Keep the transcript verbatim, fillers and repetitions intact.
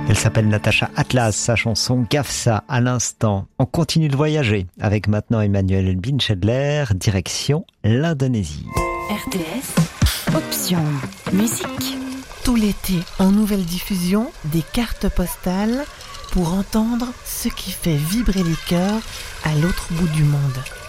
Elle s'appelle Natacha Atlas, sa chanson Gafsa à l'instant. On continue de voyager avec maintenant Emmanuel Binchedler, direction l'Indonésie. R T S, option musique. Tout l'été, en nouvelle diffusion, des cartes postales pour entendre ce qui fait vibrer les cœurs à l'autre bout du monde.